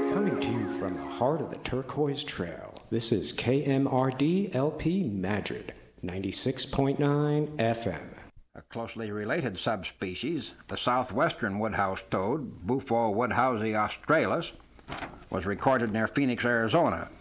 Coming to you from the heart of the Turquoise Trail, this is KMRD LP Madrid, 96.9 FM. A closely related subspecies, the southwestern woodhouse toad, Bufo woodhousei australis, was recorded near Phoenix, Arizona.